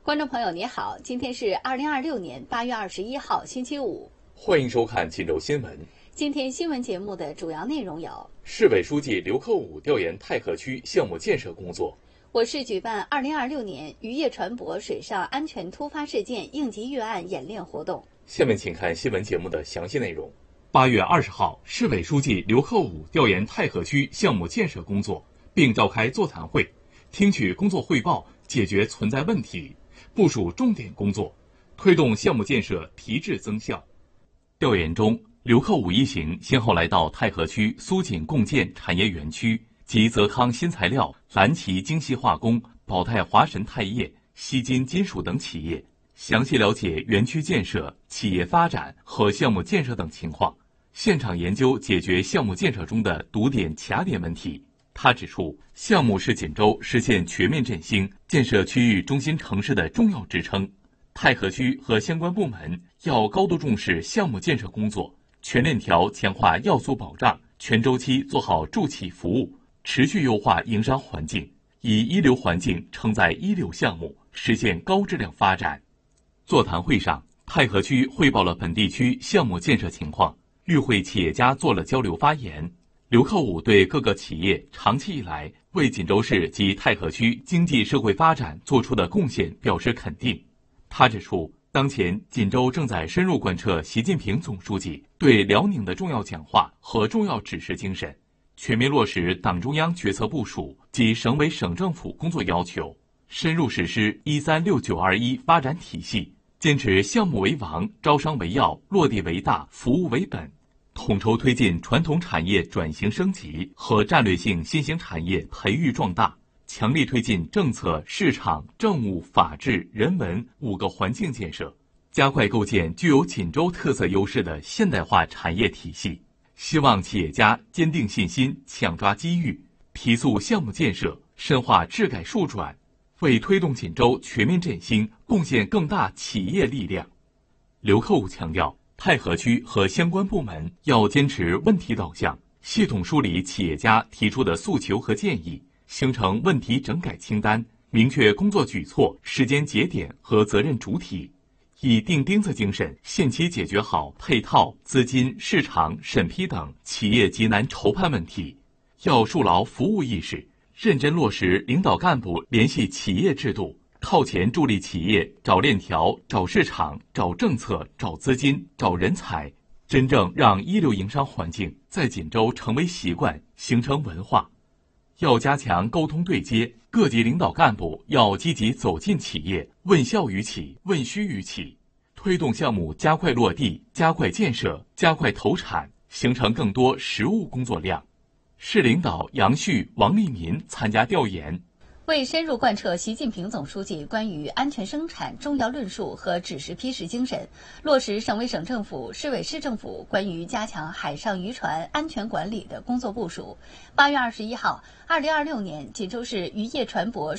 观众朋友你好，今天是2026年8月21号星期五， 欢迎收看锦州新闻。 今天新闻节目的主要内容有： 市委书记刘克武调研太河区项目建设工作； 我市举办2026年渔业船舶水上安全突发事件应急预案演练活动。 下面请看新闻节目的详细内容。 8月20号，市委书记刘克武调研太河区项目建设工作，并召开座谈会，听取工作汇报，解决存在问题，部署重点工作，推动项目建设提质增效。调研中，刘克武一行先后来到太河区苏锦共建产业园区及泽康新材料、蓝旗精细化工、宝泰华神钛业、西金金属等企业，详细了解园区建设、企业发展和项目建设等情况，现场研究解决项目建设中的堵点卡点问题。他指出，项目是锦州实现全面振兴、建设区域中心城市的重要支撑。太河区和相关部门要高度重视项目建设工作，全链条强化要素保障，全周期做好助企服务，持续优化营商环境，以一流环境承载一流项目，实现高质量发展。座谈会上，太河区汇报了本地区项目建设情况，与会企业家做了交流发言。刘克武对各个企业长期以来为锦州市及太河区经济社会发展做出的贡献表示肯定。他指出，当前锦州正在深入贯彻习近平总书记对辽宁的重要讲话和重要指示精神，全面落实党中央决策部署及省委省政府工作要求，深入实施136921发展体系，坚持项目为王、招商为要、落地为大、服务为本，统筹推进传统产业转型升级和战略性新兴产业培育壮大，强力推进政策、市场、政务、法治、人文5个环境建设，加快构建具有锦州特色优势的现代化产业体系。希望企业家坚定信心，抢抓机遇，提速项目建设，深化治改数转，为推动锦州全面振兴贡献更大企业力量。刘克武强调，太河区和相关部门要坚持问题导向，系统梳理企业家提出的诉求和建议，形成问题整改清单，明确工作举措、时间节点和责任主体，以钉钉子精神限期解决好配套、资金、市场、审批等企业急难筹盼问题。要树牢服务意识，认真落实领导干部联系企业制度，靠前助力企业找链条、找市场、找政策、找资金、找人才，真正让一流营商环境在锦州成为习惯，形成文化。要加强沟通对接，各级领导干部要积极走进企业，问效于企，问需于企，推动项目加快落地、加快建设、加快投产，形成更多实务工作量。市领导杨旭、王立民参加调研。 为深入贯彻习近平总书记关于安全生产重要论述和指示批示精神，落实省委省政府、市委市政府关于加强海上渔船安全管理的工作部署，8月21号，2026年锦州市渔业船舶